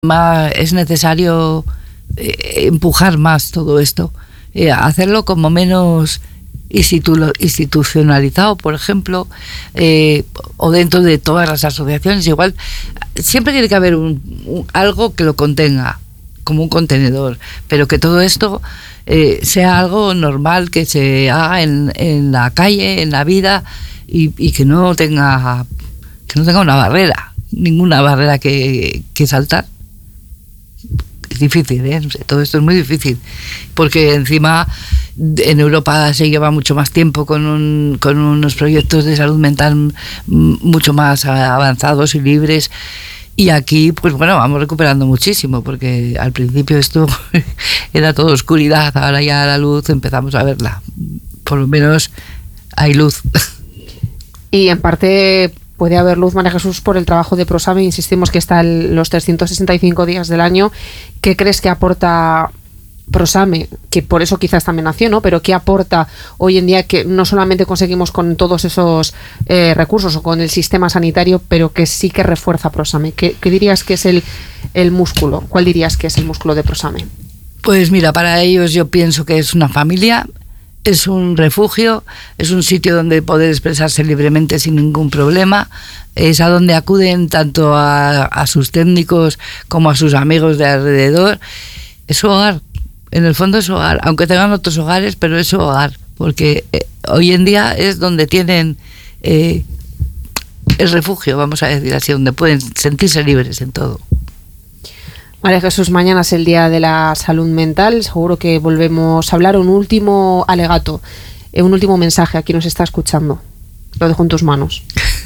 Es necesario empujar más todo esto, hacerlo como menos institucionalizado, por ejemplo, o dentro de todas las asociaciones. Igual siempre tiene que haber algo que lo contenga, como un contenedor, pero que todo esto sea algo normal, que se haga en la calle, en la vida, y que no tenga una barrera, ninguna barrera que saltar. Es difícil, todo esto es muy difícil, porque encima en Europa se lleva mucho más tiempo con unos proyectos de salud mental mucho más avanzados y libres, y aquí pues bueno, vamos recuperando muchísimo, porque al principio esto era todo oscuridad, ahora ya la luz empezamos a verla, por lo menos hay luz. Y en parte puede haber luz, María Jesús, por el trabajo de Prosame. Insistimos que está los 365 días del año. ¿Qué crees que aporta Prosame? Que por eso quizás también nació, ¿no? Pero ¿qué aporta hoy en día que no solamente conseguimos con todos esos recursos o con el sistema sanitario, pero que sí que refuerza Prosame? ¿Qué dirías que es el músculo? ¿Cuál dirías que es el músculo de Prosame? Pues mira, para ellos yo pienso que es una familia, es un refugio, es un sitio donde poder expresarse libremente sin ningún problema, es a donde acuden tanto a sus técnicos como a sus amigos de alrededor. Es su hogar, en el fondo es su hogar, aunque tengan otros hogares, pero es su hogar, porque hoy en día es donde tienen el refugio, vamos a decir así, donde pueden sentirse libres en todo. María Jesús, mañana es el Día de la Salud Mental. Seguro que volvemos a hablar. Un último alegato, un último mensaje a quien nos está escuchando. Lo dejo en tus manos.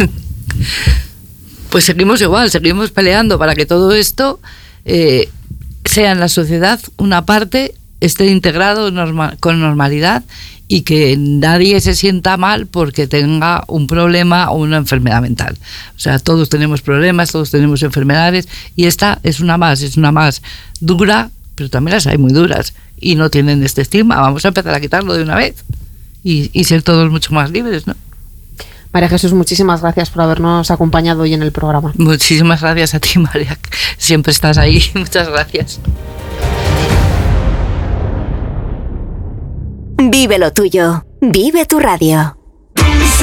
Pues seguimos igual, seguimos peleando para que todo esto sea en la sociedad una parte, esté integrado con normalidad, y que nadie se sienta mal porque tenga un problema o una enfermedad mental. O sea, todos tenemos problemas, todos tenemos enfermedades, y esta es una más dura, pero también las hay muy duras y no tienen este estigma. Vamos a empezar a quitarlo de una vez y ser todos mucho más libres, ¿no? María Jesús, muchísimas gracias por habernos acompañado hoy en el programa. Muchísimas gracias a ti, María. Siempre estás ahí. Muchas gracias. Vive lo tuyo. Vive tu radio.